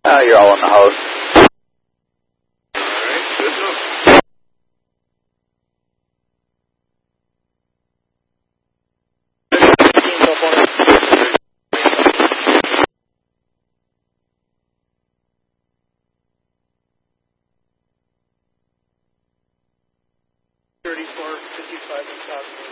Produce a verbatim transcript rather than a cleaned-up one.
Uh, you're all in the house. Alright, good enough. thirty-four fifty-five and south.